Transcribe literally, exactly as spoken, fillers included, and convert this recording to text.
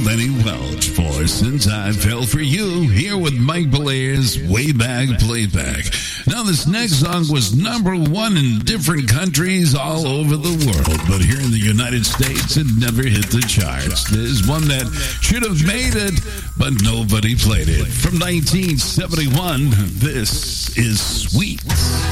Lenny Welch for Since I Fell For You, here with Mike Blair's Way Back Playback. Now, this next song was number one in different countries all over the world, but here in the United States, it never hit the charts. There's one that should have made it, but nobody played it. From nineteen seventy-one, this is Sweet.